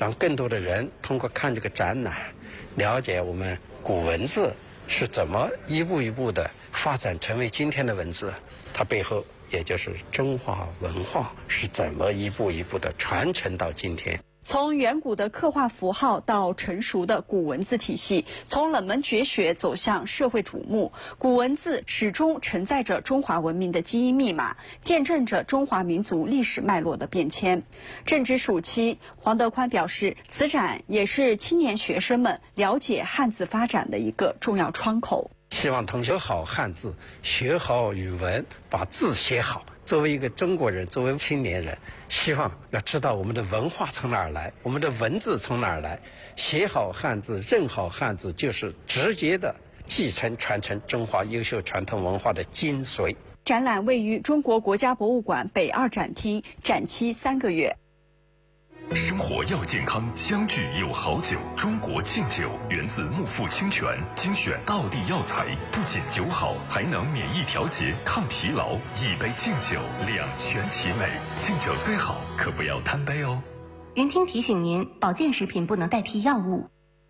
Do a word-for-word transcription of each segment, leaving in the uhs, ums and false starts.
让更多的人通过看这个展览，了解我们古文字是怎么一步一步的发展成为今天的文字，它背后也就是中华文化是怎么一步一步的传承到今天。 从远古的刻画符号到成熟的古文字体系，从冷门绝学走向社会瞩目，古文字始终承载着中华文明的基因密码，见证着中华民族历史脉络的变迁。正值暑期，黄德宽表示，此展也是青年学生们了解汉字发展的一个重要窗口。 希望同学学好汉字，学好语文，把字写好。作为一个中国人，作为青年人，希望要知道我们的文化从哪儿来，我们的文字从哪儿来。写好汉字，认好汉字，就是直接的继承传承中华优秀传统文化的精髓。 展览位于中国国家博物馆北二展厅，展期三个月。 生活要健康，相聚有好酒。中国敬酒源自木富清泉，精选道地药材，不仅酒好，还能免疫调节、抗疲劳。一杯敬酒，两全其美。敬酒虽好，可不要贪杯哦。 云听提醒您，保健食品不能代替药物。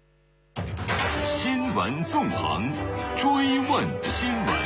新闻纵横，追问新闻。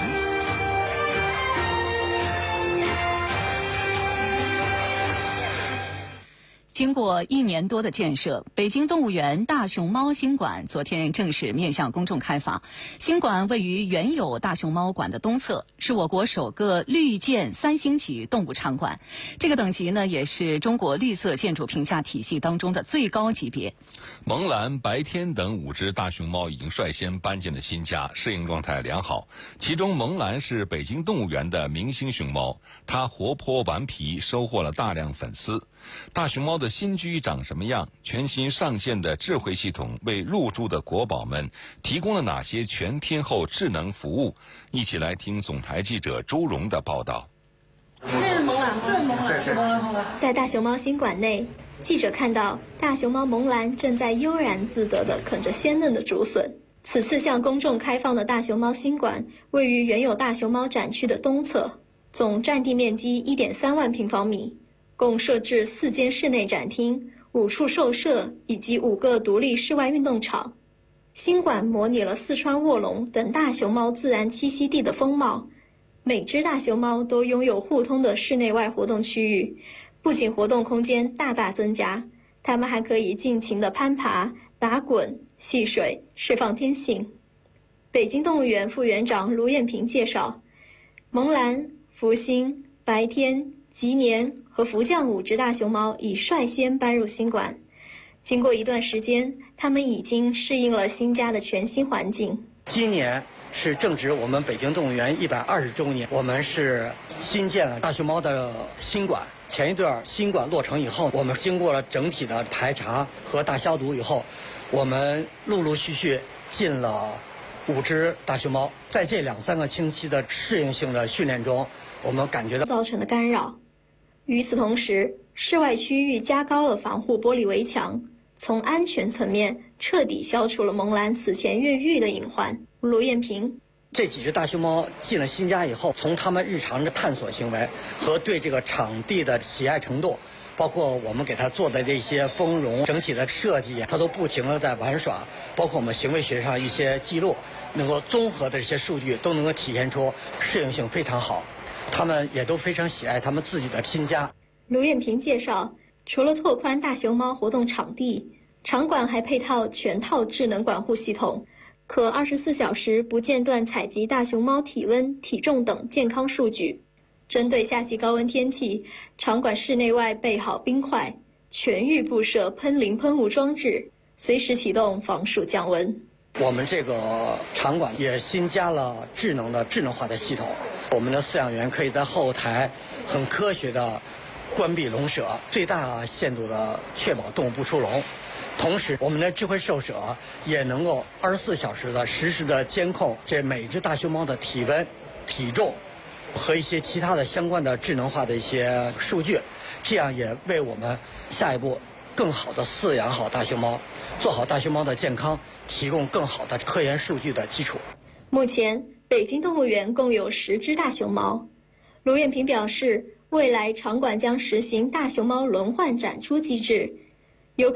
经过一年多的建设，北京动物园大熊猫新馆昨天正式面向公众开放。新馆位于原有大熊猫馆的东侧，是我国首个绿建三星级动物场馆。这个等级呢，也是中国绿色建筑评价体系当中的最高级别。 萌兰、白天等五只大熊猫已经率先搬进了新家，适应状态良好。其中萌兰是北京动物园的明星熊猫，它活泼顽皮，收获了大量粉丝。大熊猫的新居长什么样？全新上线的智慧系统为入住的国宝们提供了哪些全天候智能服务？一起来听总台记者朱荣的报道。 这是萌兰吗？这是萌兰，是萌兰。 在大熊猫新馆内，记者看到大熊猫萌兰正在悠然自得地啃着鲜嫩的竹笋。此次向公众开放的大熊猫新馆位于原有大熊猫展区的东侧，总占地面积 一点三万平方米。共设置四间室内展厅、五处兽舍以及五个独立室外运动场。新馆模拟了四川卧龙等大熊猫自然栖息地的风貌，每只大熊猫都拥有互通的室内外活动区域，不仅活动空间大大增加，它们还可以尽情地攀爬、打滚、戏水，释放天性。北京动物园副园长卢艳萍介绍，萌兰、福星、白天、吉年和福将五只大熊猫已率先搬入新馆。经过一段时间，它们已经适应了新家的全新环境。 今年是正值我们北京动物园一百二十周年，我们是新建了大熊猫的新馆。前一段新馆落成以后，我们经过了整体的排查和大消毒以后，我们陆陆续续进了五只大熊猫。在这两三个星期的适应性的训练中，我们感觉到造成的干扰。与此同时，室外区域加高了防护玻璃围墙，从安全层面彻底消除了萌兰此前越狱的隐患。卢艳萍， 这几只大熊猫进了新家以后，从它们日常的探索行为和对这个场地的喜爱程度，包括我们给它做的这些丰容整体的设计，它都不停地在玩耍，包括我们行为学上一些记录，能够综合的这些数据都能够体现出适应性非常好。他们也都非常喜爱他们自己的新家。 卢艳萍介绍，除了拓宽大熊猫活动场地，场馆还配套全套智能管护系统，可二十四小时不间断采集大熊猫体温、体重等健康数据。针对夏季高温天气，场馆室内外备好冰块，全域布设喷淋喷雾装置，随时启动防暑降温。 我们这个场馆也新加了智能的智能化的系统，我们的饲养员可以在后台很科学的关闭笼舍，最大限度的确保动物不出笼。同时，我们的智慧兽舍也能够二十四小时的实时的监控这每只大熊猫的体温、体重和一些其他的相关的智能化的一些数据，这样也为我们下一步更好的饲养好大熊猫，做好大熊猫的健康提供更好的科研数据的基础。 目前，北京动物园共有十只大熊猫。卢艳萍表示，未来场馆将实行大熊猫轮换展出机制，